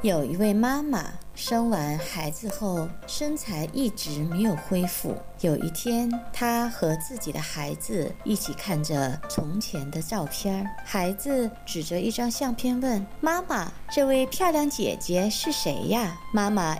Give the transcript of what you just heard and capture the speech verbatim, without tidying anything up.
有一位妈妈生完孩子后，身材一直没有恢复。有一天，她和自己的孩子一起看着从前的照片，孩子指着一张相片问：“妈妈，这位漂亮姐姐是谁呀？”妈妈